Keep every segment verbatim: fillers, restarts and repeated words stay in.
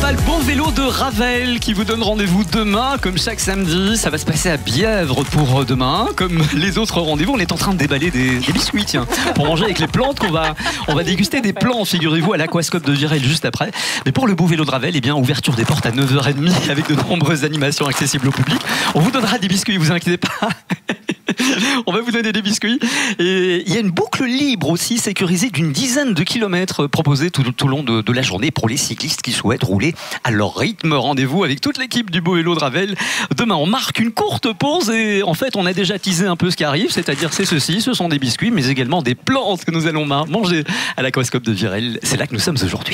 a le beau vélo de Ravel qui vous donne rendez-vous demain, comme chaque samedi. Ça va se passer à Bièvre pour demain. Comme les autres rendez-vous, on est en train de déballer des, des biscuits, tiens, pour manger avec les plantes qu'on va, on va déguster des plants, figurez-vous, à l'aquascope de Virel juste après. Mais pour le beau vélo de Ravel, eh bien, ouverture des portes à neuf heures trente avec de nombreuses animations accessibles au public. On vous donnera des biscuits, vous inquiétez pas. On va vous donner des biscuits. Et il y a une boucle libre aussi sécurisée d'une dizaine de kilomètres proposée tout, tout au long de, de la journée pour les cyclistes qui souhaitent rouler à leur rythme. Rendez-vous avec toute l'équipe du beau vélo de Ravel. Demain, on marque une courte pause et en fait, on a déjà teasé un peu ce qui arrive, c'est-à-dire c'est ceci, ce sont des biscuits, mais également des plantes que nous allons manger à l'aquascope de Virel. C'est là que nous sommes aujourd'hui.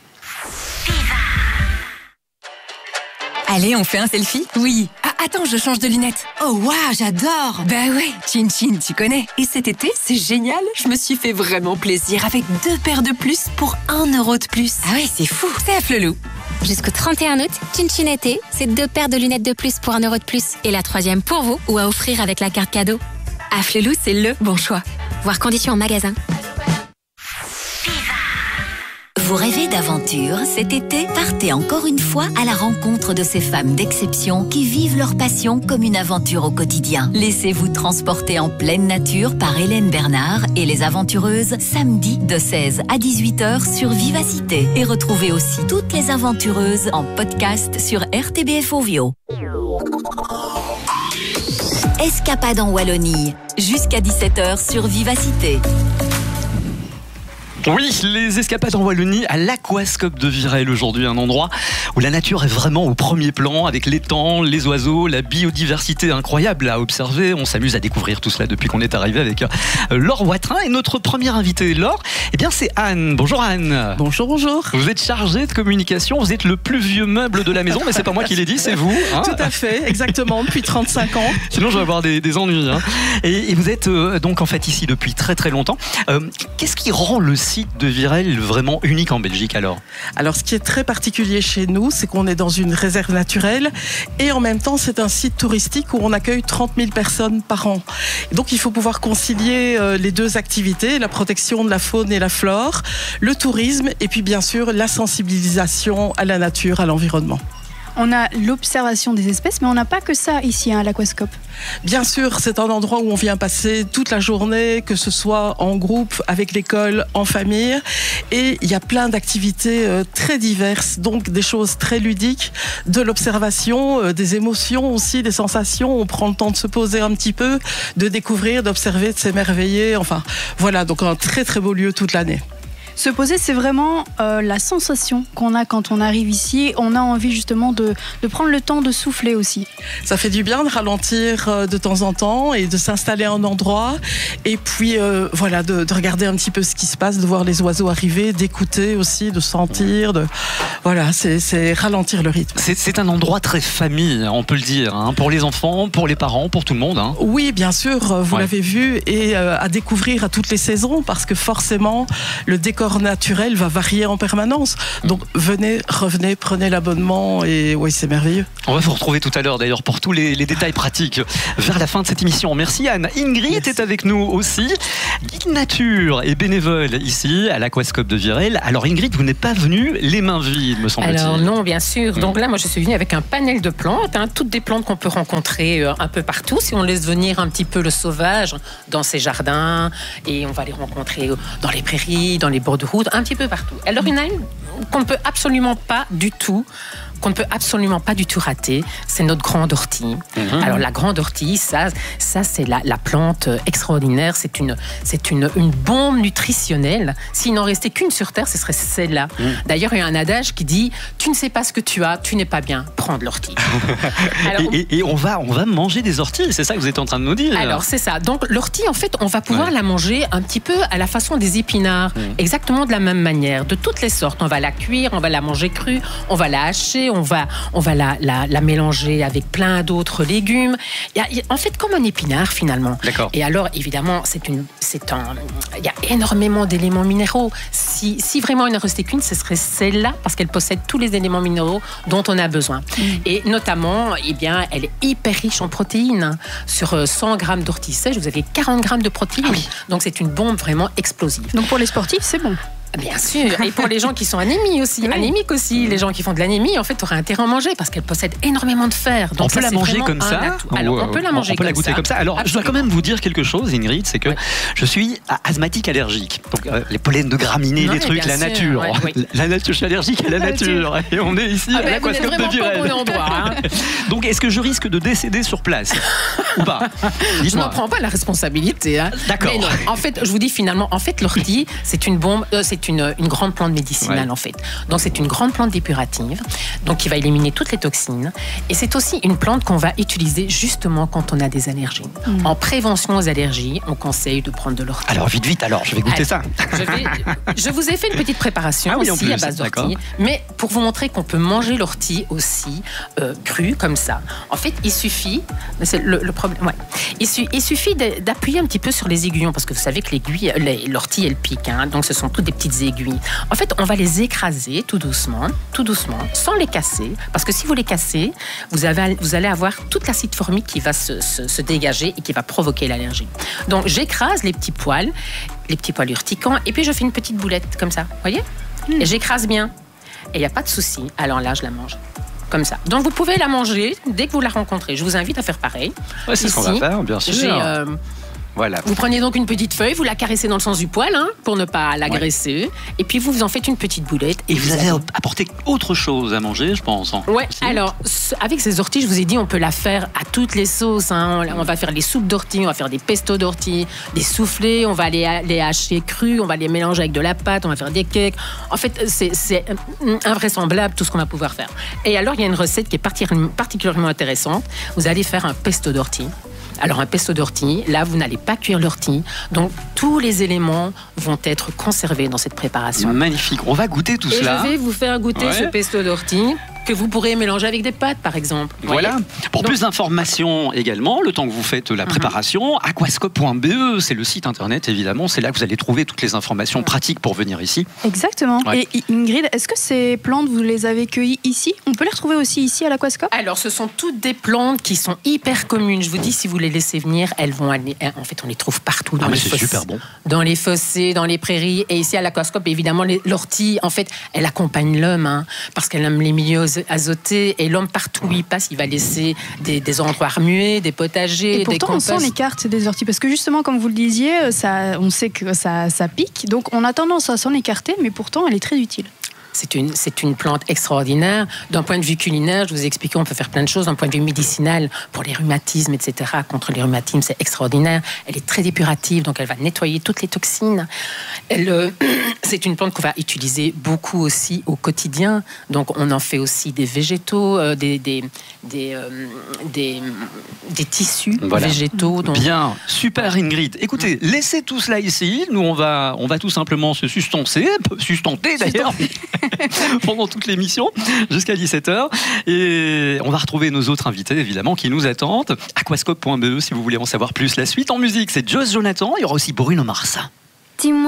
Allez, on fait un selfie? Oui. Ah, attends, je change de lunettes. Oh, waouh, j'adore. Bah ouais, Chin Chin, tu connais. Et cet été, c'est génial. Je me suis fait vraiment plaisir avec deux paires de plus pour un euro de plus. Ah ouais, c'est fou. C'est à Flelou. Jusqu'au trente et un août, Chin Chin été, c'est deux paires de lunettes de plus pour un euro de plus. Et la troisième pour vous ou à offrir avec la carte cadeau. À Flelou, c'est le bon choix. Voir conditions en magasin. Vous rêvez d'aventure? Cet été, partez encore une fois à la rencontre de ces femmes d'exception qui vivent leur passion comme une aventure au quotidien. Laissez-vous transporter en pleine nature par Hélène Bernard et les aventureuses samedi de seize à dix-huit heures sur Vivacité. Et retrouvez aussi toutes les aventureuses en podcast sur R T B F Ovio. Escapade en Wallonie, jusqu'à dix-sept heures sur Vivacité. Oui, les escapades en Wallonie à l'aquascope de Virel aujourd'hui, un endroit où la nature est vraiment au premier plan avec l'étang, les oiseaux, la biodiversité incroyable à observer. On s'amuse à découvrir tout cela depuis qu'on est arrivé avec Laure Watrin et notre première invitée, Laure, eh bien c'est Anne. Bonjour Anne. Bonjour, bonjour. Vous êtes chargée de communication, vous êtes le plus vieux meuble de la maison, mais c'est pas moi qui l'ai dit, c'est vous. Hein. Tout à fait, exactement, depuis trente-cinq ans. Sinon je vais avoir des, des ennuis. Hein. Et, et vous êtes euh, donc en fait ici depuis très très longtemps. Euh, qu'est-ce qui rend le site de Virel vraiment unique en Belgique alors? Alors ce qui est très particulier chez nous, c'est qu'on est dans une réserve naturelle et en même temps c'est un site touristique où on accueille trente mille personnes par an. Et donc il faut pouvoir concilier euh, les deux activités, la protection de la faune et la flore, le tourisme et puis bien sûr la sensibilisation à la nature, à l'environnement. On a l'observation des espèces, mais on n'a pas que ça ici hein, à l'aquascope. Bien sûr, c'est un endroit où on vient passer toute la journée, que ce soit en groupe, avec l'école, en famille. Et il y a plein d'activités euh, très diverses, donc des choses très ludiques, de l'observation, euh, des émotions aussi, des sensations. On prend le temps de se poser un petit peu, de découvrir, d'observer, de s'émerveiller. Enfin, voilà, donc un très très beau lieu toute l'année. Se poser, c'est vraiment euh, la sensation qu'on a quand on arrive ici. On a envie justement de, de prendre le temps de souffler aussi. Ça fait du bien de ralentir euh, de temps en temps et de s'installer à un endroit. Et puis euh, voilà, de, de regarder un petit peu ce qui se passe, de voir les oiseaux arriver, d'écouter aussi, de sentir. De... Voilà, c'est, c'est ralentir le rythme. C'est, c'est un endroit très famille, on peut le dire, hein, pour les enfants, pour les parents, pour tout le monde. Hein. Oui, bien sûr, vous ouais. l'avez vu, et euh, à découvrir à toutes les saisons, parce que forcément, le décor naturel va varier en permanence. Donc venez, revenez, prenez l'abonnement et oui, c'est merveilleux. On va vous retrouver tout à l'heure d'ailleurs pour tous les, les détails pratiques vers la fin de cette émission. Merci Anne. Ingrid yes. est avec nous aussi, guide nature et bénévole ici à l'aquascope de Virel. Alors Ingrid, vous n'êtes pas venue les mains vides, me semble-t-il. Alors non, bien sûr. Donc là, moi je suis venue avec un panel de plantes, hein, toutes des plantes qu'on peut rencontrer euh, un peu partout si on laisse venir un petit peu le sauvage dans ses jardins, et on va les rencontrer dans les prairies, dans les bords de route, un petit peu partout. Alors il y en a une qu'on ne peut absolument pas du tout qu'on ne peut absolument pas du tout rater, c'est notre grande ortie. Mmh. Alors la grande ortie, ça, ça c'est la, la plante extraordinaire, c'est une, c'est une, une bombe nutritionnelle. S'il n'en restait qu'une sur Terre, ce serait celle-là. Mmh. D'ailleurs, il y a un adage qui dit « Tu ne sais pas ce que tu as, tu n'es pas bien, prends de l'ortie. » et, et, et on va, on va manger des orties, c'est ça que vous êtes en train de nous dire? Alors c'est ça. Donc l'ortie, en fait, on va pouvoir ouais. la manger un petit peu à la façon des épinards, mmh. exactement de la même manière, de toutes les sortes. On va la cuire, on va la manger crue, on va la hacher, on va, on va la, la, la mélanger avec plein d'autres légumes. Il y a, il y a, en fait, comme un épinard, finalement. D'accord. Et alors, évidemment, c'est une, c'est un, il y a énormément d'éléments minéraux. Si, si vraiment il ne restait qu'une, ce serait celle-là, parce qu'elle possède tous les éléments minéraux dont on a besoin. Mmh. Et notamment, eh bien, elle est hyper riche en protéines. Sur cent grammes d'ortie sèche, vous avez quarante grammes de protéines. Ah oui. Donc, c'est une bombe vraiment explosive. Donc, pour les sportifs, c'est bon. Bien sûr, et pour les gens qui sont anémies aussi, oui. anémiques aussi, les gens qui font de l'anémie, en fait, auraient intérêt à en manger parce qu'elle possède énormément de fer. Donc on peut ça, la manger comme ça. Alors, on peut la manger on peut comme la goûter ça. comme ça. Alors, Absolument. Je dois quand même vous dire quelque chose, Ingrid, c'est que oui. je suis asthmatique allergique. Donc, euh, les pollens de graminées, non, les trucs, la sûr, nature. Ouais, oui. La nature, je suis allergique à la nature. Et on est ici ah, à l'Aquascope de Virel. Hein. Donc, est-ce que je risque de décéder sur place ou pas? Je n'en prends pas la responsabilité. Hein. D'accord. Mais non, en fait, je vous dis finalement, en fait, l'ortie, c'est une bombe, euh, c'est une, une grande plante médicinale ouais. en fait. Donc c'est une grande plante dépurative, donc qui va éliminer toutes les toxines. Et c'est aussi une plante qu'on va utiliser justement quand on a des allergies. Mmh. En prévention aux allergies, on conseille de prendre de l'ortie. Alors vite vite, alors je vais goûter alors, ça. Je, vais, je vous ai fait une petite préparation ah oui, aussi plus, à base d'ortie, mais pour vous montrer qu'on peut manger l'ortie aussi euh, crue comme ça. En fait, il suffit, c'est le, le problème, ouais. il, su, il suffit d'appuyer un petit peu sur les aiguillons parce que vous savez que l'aiguille, l'ortie elle pique, hein, donc ce sont toutes des petites aiguilles. En fait, on va les écraser tout doucement, tout doucement, sans les casser, parce que si vous les cassez, vous, avez, vous allez avoir toute l'acide formique qui va se, se, se dégager et qui va provoquer l'allergie. Donc, j'écrase les petits poils, les petits poils urticants, et puis je fais une petite boulette comme ça, voyez mmh. Et j'écrase bien, et il n'y a pas de souci. Alors là, je la mange. Comme ça. Donc, vous pouvez la manger dès que vous la rencontrez. Je vous invite à faire pareil. Ouais, c'est Ici, ce qu'on va faire, bien sûr. Euh, Voilà. Vous prenez donc une petite feuille, vous la caressez dans le sens du poil hein, pour ne pas l'agresser, ouais. et puis vous, vous en faites une petite boulette. Et, et vous, vous avez apporté autre chose à manger, je pense. Hein, ouais. Aussi. Alors, avec ces orties, je vous ai dit, on peut la faire à toutes les sauces. Hein. On va faire les soupes d'orties, on va faire des pestos d'orties, des soufflés, on va les, les hacher crus, on va les mélanger avec de la pâte, on va faire des cakes. En fait, c'est invraisemblable tout ce qu'on va pouvoir faire. Et alors, il y a une recette qui est particulièrement intéressante. Vous allez faire un pesto d'orties. Alors un pesto d'ortie, là vous n'allez pas cuire l'ortie, donc tous les éléments vont être conservés dans cette préparation. Magnifique, on va goûter tout Et cela. Et je vais vous faire goûter ouais. ce pesto d'ortie que vous pourrez mélanger avec des pâtes par exemple. Voilà, pour donc, plus d'informations également, le temps que vous faites la préparation, uh-huh. aquascope point b e, c'est le site internet évidemment, c'est là que vous allez trouver toutes les informations pratiques pour venir ici. Exactement, ouais. Et Ingrid, est-ce que ces plantes vous les avez cueillies ici? On peut les retrouver aussi ici à l'Aquascope? Alors ce sont toutes des plantes qui sont hyper communes, je vous dis si vous les laissez venir, elles vont aller, en fait on les trouve partout dans ah, les fossés, super bon. dans les fossés, dans les prairies, et ici à l'Aquascope évidemment l'ortie, en fait elle accompagne l'homme hein, parce qu'elle aime les milieux azotés. Et l'homme, partout où il passe, il va laisser des, des endroits remués, des potagers, et pourtant, des composts. On s'en écarte des orties, parce que justement, comme vous le disiez, ça, on sait que ça, ça pique, donc on a tendance à s'en écarter, mais pourtant, elle est très utile. C'est une, c'est une plante extraordinaire. D'un point de vue culinaire, je vous ai expliqué, on peut faire plein de choses. D'un point de vue médicinal, pour les rhumatismes, et cetera, contre les rhumatismes, c'est extraordinaire. Elle est très dépurative, donc elle va nettoyer toutes les toxines. Elle, euh, c'est une plante qu'on va utiliser beaucoup aussi au quotidien. Donc on en fait aussi des végétaux, euh, des, des, des, euh, des, des tissus voilà. végétaux. Donc... Bien, super Ingrid. Écoutez, mmh. laissez tout cela ici. Nous, on va, on va tout simplement se sustancer, sustenter d'ailleurs. pendant toute l'émission jusqu'à dix-sept heures et on va retrouver nos autres invités évidemment qui nous attendent. aquascope point b e si vous voulez en savoir plus. La suite en musique, c'est Joss Jonathan, il y aura aussi Bruno Mars. Dis-moi